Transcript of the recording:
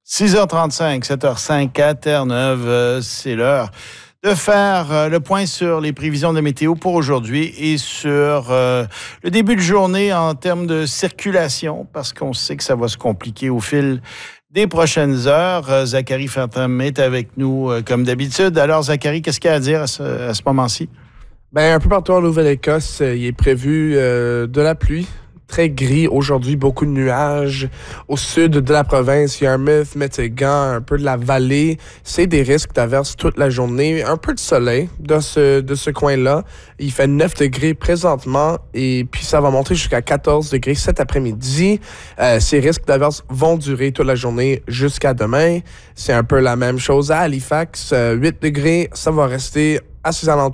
6h35, 7h05 à Terre-Neuve, c'est l'heure de faire le point sur les prévisions de météo pour aujourd'hui et sur le début de journée en termes de circulation, parce qu'on sait que ça va se compliquer au fil des prochaines heures. Zachary Fertam est avec nous comme d'habitude. Alors, Zachary, qu'est-ce qu'il y a à dire à ce moment-ci? Un peu partout en Nouvelle-Écosse, il est prévu de la pluie. Très gris aujourd'hui, beaucoup de nuages. Au sud de la province, Yarmouth, Meteghan, un peu de la vallée. C'est des risques d'averses toute la journée. Un peu de soleil de ce coin-là. Il fait 9 degrés présentement et puis ça va monter jusqu'à 14 degrés cet après-midi. Ces risques d'averses vont durer toute la journée jusqu'à demain. C'est un peu la même chose à Halifax. 8 degrés, ça va rester à ses alentours